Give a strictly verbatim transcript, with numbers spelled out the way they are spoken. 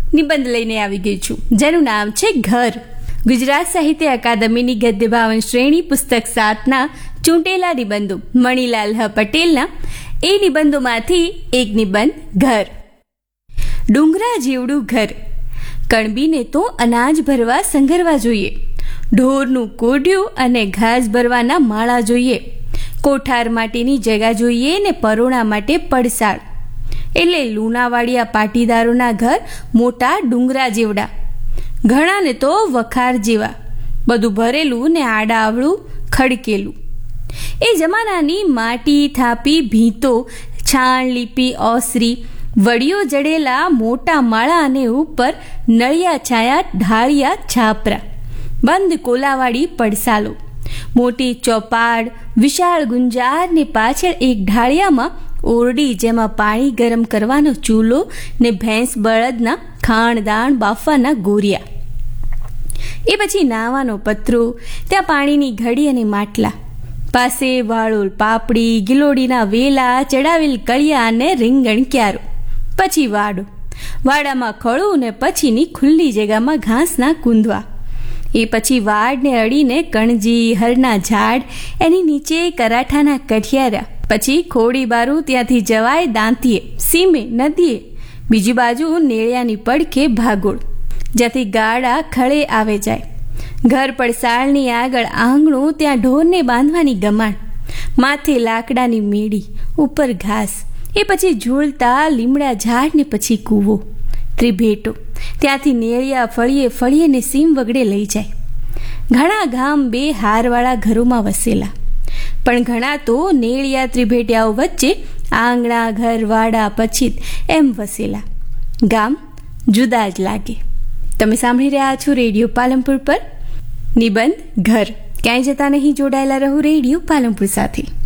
નિબંધ લઈને આવી ગઈ છું, જેનું નામ છે ઘર. ગુજરાત સાહિત્ય અકાદમીની ગદ્ય ભાવન શ્રેણી પુસ્તક સાતના ચૂંટેલા નિબંધો મણિલાલ હ પટેલના એ નિબંધોમાંથી એક નિબંધ ઘર. ડુંગરા જેવડું ઘર, કણબીને તો અનાજ ભરવા સંઘરવા જોઈએ, ઢોરનું કોઢિયું અને ઘાસ ભરવાના માળા જોઈએ, કોઠાર માટેની જગા જોઈએ ને પરોણા માટે પડસાળ. એટલે લુણાવાડિયા પાટીદારોના ઘર મોટા ડુંગરા જેવડા, ઘણાને તો વખાર જેવા, બધું ભરેલું ને આડાવડું ખડકેલું. એ જમાનાની માટી થાપી ભીંતો, છાણ લીપી ઓસરી, વડીઓ જડેલા મોટા માળા અને ઉપર નળિયા છાયા ઢાળિયા છાપરા, બંધ કોલાવાળી પડસાલો, મોટી ચોપાડ, વિશાળ ગુંજાર ને પાછળ એક ઢાળિયામાં ઓરડી, જેમાં પાણી ગરમ કરવાનો ચૂલો ને ભેંસ બળદના ખાણદાણ બાફવાના ગોરિયા. એ પછી નાવાનો પતરો, ત્યાં પાણીની ઘડી અને માટલા, પાસે વાળોલ પાપડી, ગિલોડીના વેલા, ચડાવેલ કળિયા અને રીંગણ ક્યારો. પછી વાડો, વાડામાં ખળું ને પછીની ખુલ્લી જગ્યામાં ઘાસના કૂંદવા. એ પછી વાડને અડીને કણજી, હરના ઝાડ, એની નીચે કરાઠાના કઠિયારા. પછી ખોડી બારું, ત્યાંથી જવાય દાંતીએ, સીમે, નદીએ. બીજી બાજુ નેળિયાની પડખે ભાગોળ, જ્યાંથી ગાડા ખળે આવે જાય. ઘર પડસાળની આગળ આંગણું, ત્યાં ઢોરને બાંધવાની ગમાણ, માથે લાકડાની મેડી, ઉપર ઘાસ. એ પછી ઝૂલતા લીમડા ઝાડ ને પછી કૂવો, ત્રિભેટો, ત્યાંથી નેળિયા ફળીએ ફળીએ ને સીમ વગડે લઈ જાય. ઘણા ગામ બે હારવાળા ઘરોમાં વસેલા, પણ ઘણા તો નેળિયા ત્રિભેટિયાઓ વચ્ચે આંગણા, ઘર, વાડા, પછીત એમ વસેલા. ગામ જુદા જ લાગે. તમે સાંભળી રહ્યા છો રેડિયો પાલનપુર પર નિબંધ ઘર. ક્યાંય જતા નહીં, જોડાયેલા રહો રેડિયો પાલનપુર સાથે.